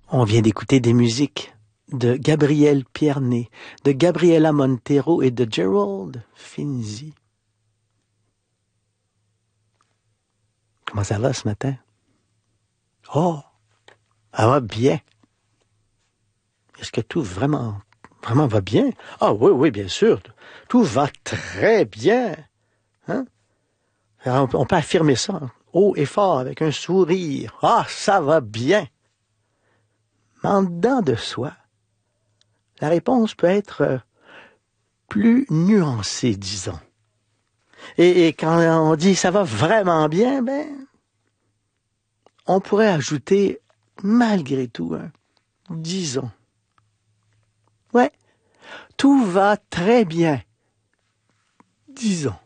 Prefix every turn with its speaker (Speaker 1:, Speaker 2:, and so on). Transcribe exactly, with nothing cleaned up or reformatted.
Speaker 1: On vient d'écouter des musiques de Gabriel Pierné, de Gabriela Montero et de Gerald Finzi. Comment ça va ce matin? Oh, ça va bien. Est-ce que tout vraiment, vraiment va bien? Ah oui, oui, bien sûr. Tout va très bien. Hein? Alors, on peut affirmer ça, hein, haut et fort, avec un sourire. Ah, ça va bien. Mais en dedans de soi, la réponse peut être euh, plus nuancée, disons. Et, et quand on dit ça va vraiment bien, ben, on pourrait ajouter, malgré tout, hein, disons. Ouais, tout va très bien, disons.